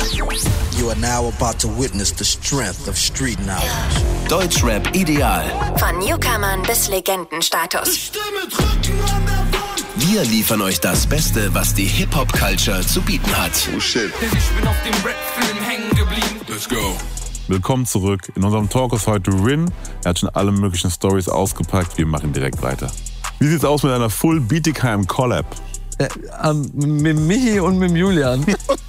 You are now about to witness the strength of street knowledge. Deutschrap ideal. Von Newcomern bis Legendenstatus. Ich stehe mit Rücken an der Wand. Wir liefern euch das Beste, was die Hip-Hop-Culture zu bieten hat. Oh shit. Denn ich bin auf dem Rap-Film hängen geblieben. Let's go. Willkommen zurück. In unserem Talk ist heute Rin. Er hat schon alle möglichen Stories ausgepackt. Wir machen direkt weiter. Wie sieht's aus mit einer Full Bietigheim Collab? Mit Michi und mit Julian.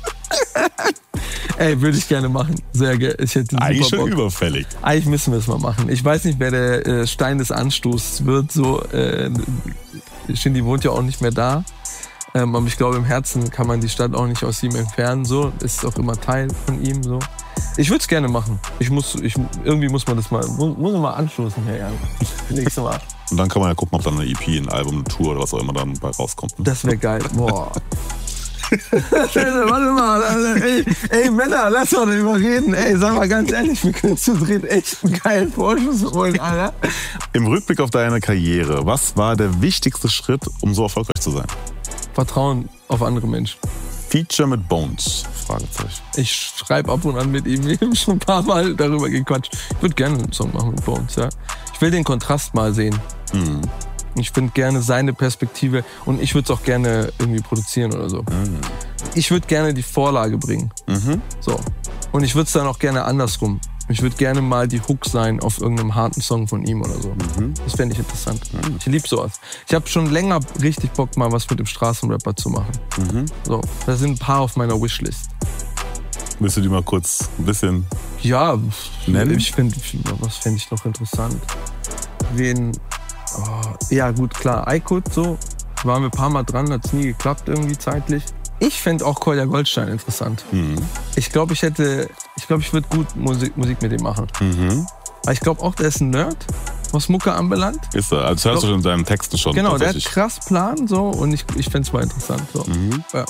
Ey, würde ich gerne machen. Sehr gerne. Ich hätte Eigentlich schon Bock. überfällig. Eigentlich müssen wir es mal machen. Ich weiß nicht, wer der Stein des Anstoßes wird. So, Shindy wohnt ja auch nicht mehr da. Aber ich glaube, im Herzen kann man die Stadt auch nicht aus ihm entfernen. So, ist auch immer Teil von ihm. So. Ich würde es gerne machen. Irgendwie muss man das mal, muss man mal anstoßen. Ja. Nächstes Mal. Und dann kann man ja gucken, ob dann eine EP, ein Album, eine Tour oder was auch immer dann bei rauskommt. Das wäre geil. Boah. Warte mal, ey Männer, lass mal darüber reden. Ey, sag mal ganz ehrlich, wir können zu dritt echt einen geilen Vorschuss holen, Alter. Im Rückblick auf deine Karriere, was war der wichtigste Schritt, um so erfolgreich zu sein? Vertrauen auf andere Menschen. Feature mit Bones? Fragezeichen. Ich schreibe ab und an mit ihm. Wir haben schon ein paar Mal darüber gequatscht. Ich würde gerne einen Song machen mit Bones, ja. Ich will den Kontrast mal sehen. Mhm. Ich finde gerne seine Perspektive und ich würde es auch gerne irgendwie produzieren oder so. Mhm. Ich würde gerne die Vorlage bringen. Mhm. So. Und ich würde es dann auch gerne andersrum. Ich würde gerne mal die Hook sein auf irgendeinem harten Song von ihm oder so. Mhm. Das fände ich interessant. Ich liebe sowas. Ich habe schon länger richtig Bock, mal was mit dem Straßenrapper zu machen. Mhm. So. Da sind ein paar auf meiner Wishlist. Willst du die mal kurz ein bisschen Ja, nennen? Was fände ich noch interessant? Ja gut, klar, Aykut so. Waren wir ein paar Mal dran, hat es nie geklappt irgendwie zeitlich. Ich fände auch Kolja Goldstein interessant. Mhm. Ich glaube, ich würde gut Musik mit ihm machen. Mhm. Aber ich glaube auch, der ist ein Nerd, was Mucke anbelangt. Ist er? Also das hörst du schon in seinen Texten schon. Genau, der hat krass Plan so und ich fände es mal interessant. So. Mhm. Ja.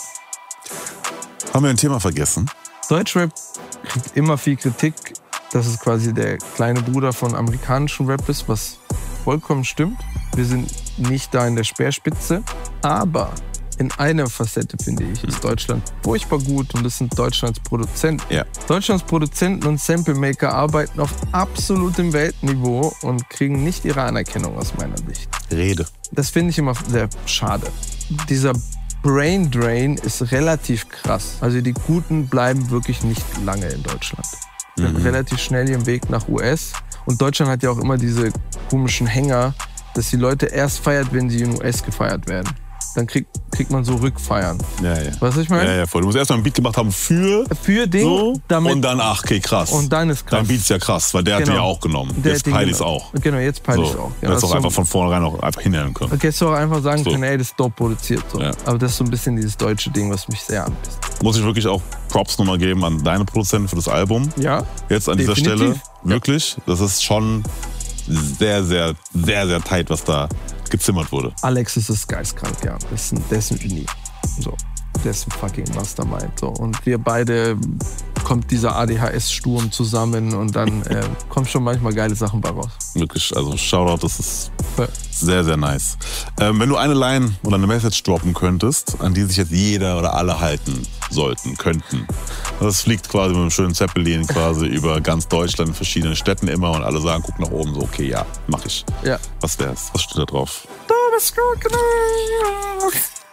Haben wir ein Thema vergessen? Deutschrap kriegt immer viel Kritik, dass es quasi der kleine Bruder von amerikanischen Rap ist, was vollkommen stimmt. Wir sind nicht da in der Speerspitze, aber in einer Facette, finde ich, ist Deutschland furchtbar gut und das sind Deutschlands Produzenten. Ja. Deutschlands Produzenten und Samplemaker arbeiten auf absolutem Weltniveau und kriegen nicht ihre Anerkennung aus meiner Sicht. Rede. Das finde ich immer sehr schade. Dieser Brain Drain ist relativ krass. Also die Guten bleiben wirklich nicht lange in Deutschland. Sind relativ schnell ihren Weg nach US. Und Deutschland hat ja auch immer diese komischen Hänger, dass die Leute erst feiert, wenn sie in US gefeiert werden. Dann kriegt man so Rückfeiern. Ja. Weißt du, was ich meine? Ja, voll. Du musst erst mal einen Beat gemacht haben für Ding, so, damit, und dann, ach, okay, krass. Und dann ist krass. Dein Beat ist ja krass, weil der hat Genau. den ja auch genommen. Der Jetzt hat den peile ich's genommen. auch. Genau, jetzt peile ich So. auch. Du hättest auch so einfach von vornherein auch einfach hinhören können. hättest du auch einfach sagen So. können, ey, das ist dope produziert. So. Ja. Aber das ist so ein bisschen dieses deutsche Ding, was mich sehr anpisst. Muss ich wirklich auch Props nochmal geben an deine Produzenten für das Album. Ja, Jetzt an dieser definitiv. Stelle. Wirklich. Das ist schon sehr, sehr, sehr, sehr tight, was da gezimmert wurde. Alex ist geistkrank, ja. Der ist ein Genie. So. Der ist ein fucking Mastermind. So. Und wir beide kommt dieser ADHS-Sturm zusammen und dann kommen schon manchmal geile Sachen bei raus. Wirklich, also Shoutout, das ist Ja. sehr, sehr nice. Wenn du eine Line oder eine Message droppen könntest, an die sich jetzt jeder oder alle halten sollten, könnten. Das fliegt quasi mit einem schönen Zeppelin quasi über ganz Deutschland in verschiedenen Städten immer und alle sagen, guck nach oben, so okay, ja, mach ich. Ja. Was wär's? Was steht da drauf? Du bist gut genug.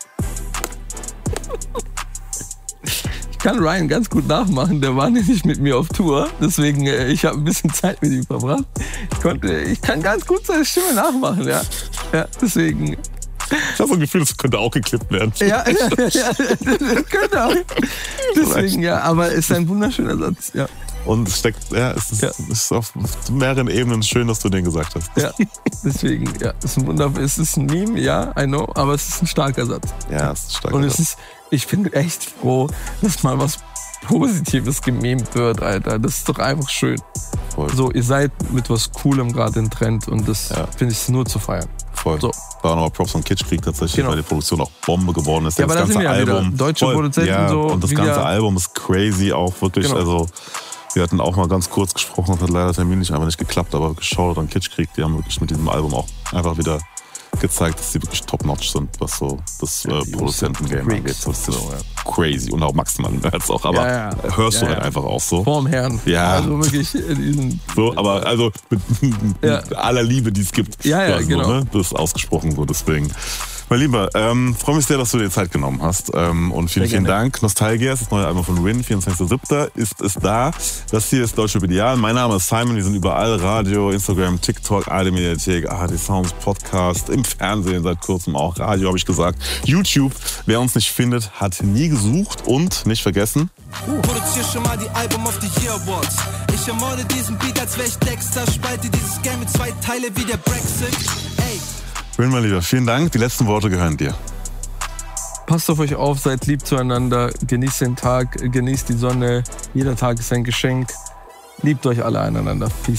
Ich kann Ryan ganz gut nachmachen, der war nämlich mit mir auf Tour, deswegen ich habe ein bisschen Zeit mit ihm verbracht. Ich kann ganz gut seine Stimme nachmachen, ja. Deswegen. Ich habe so ein Gefühl, das könnte auch geklippt werden. Ja, das könnte auch. Deswegen, ja, aber es ist ein wunderschöner Satz, ja. Und es steckt, es ist auf mehreren Ebenen schön, dass du den gesagt hast. Ja, deswegen, ja, es ist ein Meme, ja, I know, aber es ist ein starker Satz. Ja, es ist stark. Und ich bin echt froh, dass mal was Positives gememt wird, Alter. Das ist doch einfach schön. Voll. So, ihr seid mit was Coolem gerade im Trend und das finde ich nur zu feiern. Voll. So. War auch nochmal Props von Kitschkrieg tatsächlich, Genau. weil die Produktion auch Bombe geworden ist. Ja, das aber da ganze sind wir ja wieder. Album. Deutsche Produzenten ja, so und das wieder. ganze Album ist crazy auch wirklich. Genau. Also wir hatten auch mal ganz kurz gesprochen, das hat leider terminlich einfach nicht geklappt, aber geschaut an Kitschkrieg, die haben wirklich mit diesem Album auch einfach wieder gezeigt, dass sie wirklich top-notch sind, was so das Produzenten-Game Freaks. angeht. Das ist So, crazy und auch maximal Nerds auch, aber hörst du halt einfach auch so. Vorm Herrn. Ja. Also wirklich diesen. So, aber also mit aller Liebe, die es gibt. Ja, quasi genau. So, ne? Das ist ausgesprochen so, deswegen. Mein Lieber, freue mich sehr, dass du dir Zeit genommen hast. Und vielen Dank. Nostalgia ist das neue Album von Rin, 24.07. ist es da. Das hier ist Deutschrap Ideal. Mein Name ist Simon, wir sind überall. Radio, Instagram, TikTok, ARD Mediathek, ARD Sounds, Podcast, im Fernsehen seit kurzem auch. Radio habe ich gesagt. YouTube, wer uns nicht findet, hat nie gesucht. Und nicht vergessen... Produzier schon mal die Album of the Year Awards. Ich ermorde diesen Beat, als wär ich Dexter. Spalte dieses Game in 2 Teile wie der Brexit. Ey. Rin, mein Lieber, vielen Dank. Die letzten Worte gehören dir. Passt auf euch auf, seid lieb zueinander, genießt den Tag, genießt die Sonne. Jeder Tag ist ein Geschenk. Liebt euch alle aneinander. Peace.